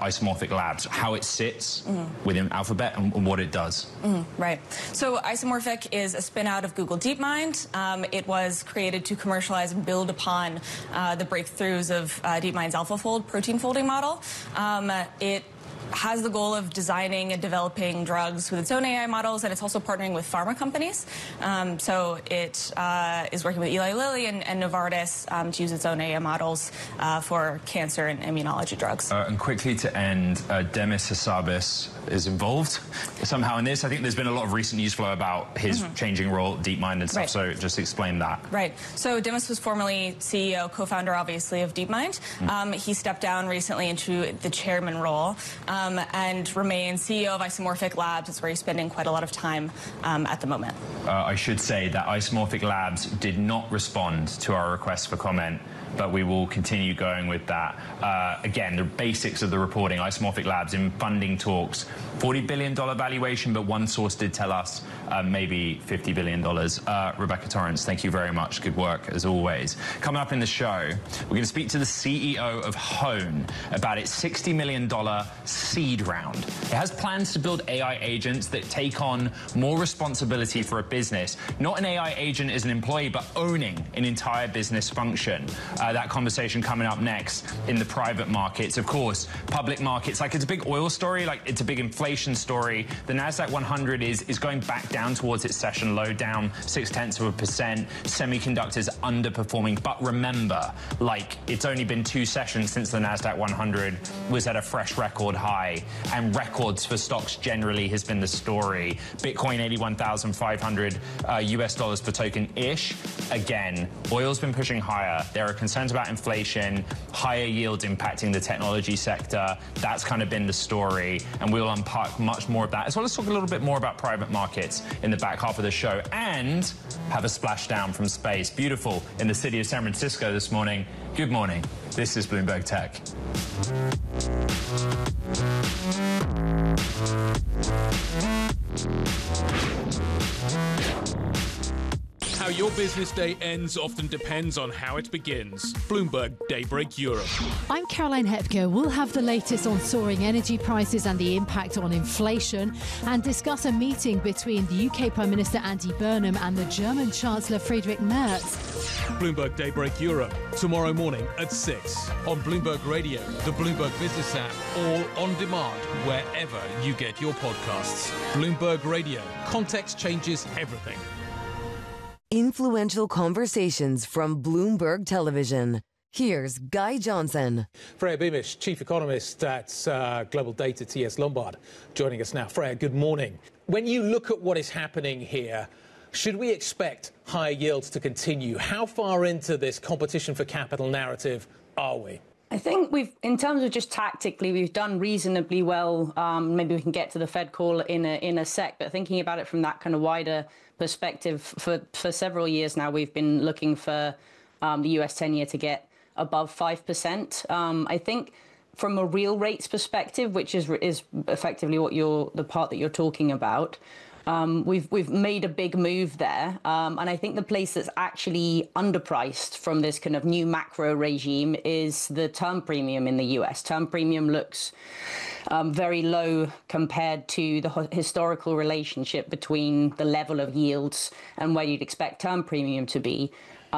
Isomorphic Labs, how it sits within Alphabet and what it does. Right. So Isomorphic is a spin-out of Google DeepMind. It was created to commercialize and build upon the breakthroughs of DeepMind's AlphaFold protein folding model. It has the goal of designing and developing drugs with its own AI models, and it's also partnering with pharma companies. So it is working with Eli Lilly and Novartis to use its own AI models for cancer and immunology drugs. And quickly to end, Demis Hassabis is involved somehow in this. I think there's been a lot of recent news flow about his changing role at DeepMind and stuff, Right. so just explain that. Right. So Demis was formerly CEO, co-founder, obviously, of DeepMind. He stepped down recently into the chairman role and remains CEO of Isomorphic Labs. It's where he's spending quite a lot of time at the moment. I should say that Isomorphic Labs did not respond to our request for comment, but we will continue going with that. Again, the basics of the reporting, Isomorphic Labs in funding talks, $40 billion valuation, but one source did tell us maybe $50 billion. Rebecca Torrence, thank you very much. Good work, as always. Coming up in the show, we're going to speak to the CEO of Hone about its $60 million seed round. It has plans to build AI agents that take on more responsibility for a business. Not an AI agent as an employee, but owning an entire business function. That conversation coming up next in the private markets. Of course, public markets, like it's a big oil story, like it's a big inflation story. The NASDAQ 100 is going back down towards its session low, down 0.6%. Semiconductors underperforming. But remember, like it's only been 2 sessions since the NASDAQ 100 was at a fresh record high, and records for stocks generally has been the story. Bitcoin 81,500 US dollars per token-ish. Again, oil's been pushing higher. There are concerns about inflation, higher yields impacting the technology sector. That's kind of been the story, and we'll unpack much more of that, as well as talk a little bit more about private markets in the back half of the show, and have a splashdown from space. Beautiful in the city of San Francisco this morning. Good morning. This is Bloomberg Tech. How your business day ends often depends on how it begins. Bloomberg Daybreak Europe. I'm Caroline Hepker. We'll have the latest on soaring energy prices and the impact on inflation, and discuss a meeting between the UK Prime Minister Andy Burnham and the German Chancellor Friedrich Merz. Bloomberg Daybreak Europe, tomorrow morning at 6 on Bloomberg Radio, the Bloomberg Business app, all on demand wherever you get your podcasts. Bloomberg Radio. Context changes everything. Influential conversations from Bloomberg Television. Here's Guy Johnson. Freya Beamish, Chief Economist at Global Data TS Lombard, joining us now. Freya, good morning. When you look at what is happening here, should we expect higher yields to continue? How far into this competition for capital narrative are we? I think in terms of just tactically, we've done reasonably well. Maybe we can get to the Fed call in a sec, but thinking about it from that kind of wider perspective, for several years now, we've been looking for the US 10-year to get above 5%. I think from a real rates perspective, which is effectively what the part that you're talking about, we've made a big move there, and I think the place that's actually underpriced from this kind of new macro regime is the term premium in the US. Term premium looks very low compared to the historical relationship between the level of yields and where you'd expect term premium to be,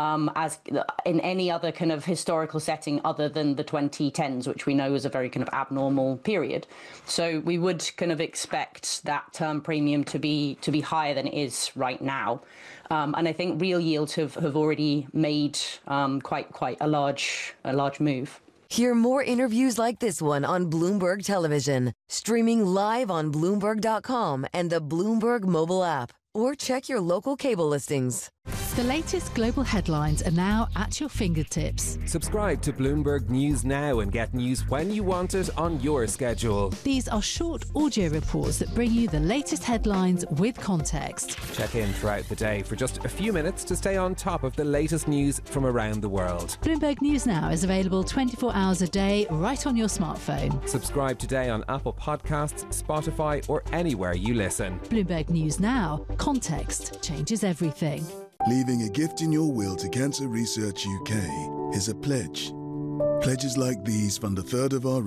as in any other kind of historical setting other than the 2010s, which we know was a very kind of abnormal period. So we would kind of expect that term premium to be higher than it is right now. And I think real yields have already made quite a large move. Hear more interviews like this one on Bloomberg Television, streaming live on Bloomberg.com and the Bloomberg mobile app, or check your local cable listings. The latest global headlines are now at your fingertips. Subscribe to Bloomberg News now and get news when you want it on your schedule. These are short audio reports that bring you the latest headlines with context. Check in throughout the day for just a few minutes to stay on top of the latest news from around the world. Bloomberg News Now is available 24 hours a day right on your smartphone. Subscribe today on Apple Podcasts, Spotify, or anywhere you listen. Bloomberg News Now. Context changes everything. Leaving a gift in your will to Cancer Research UK is a pledge. Pledges like these fund a third of our